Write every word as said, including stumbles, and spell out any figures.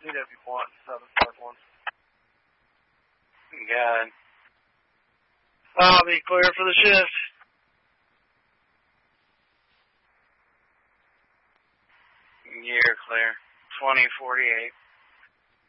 C W one, seven five one. Got it. I'll be clear for the shift. You're clear. twenty forty-eight.